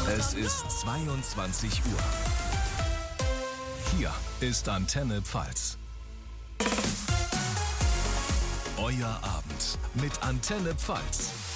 Es ist 22 Uhr. Hier ist Antenne Pfalz. Euer Abend mit Antenne Pfalz.